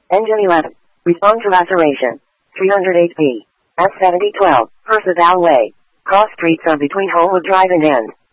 Engine 11. Respond to laceration. 308B. S7012. Percival Way. Cross streets are between Homewood Drive and N.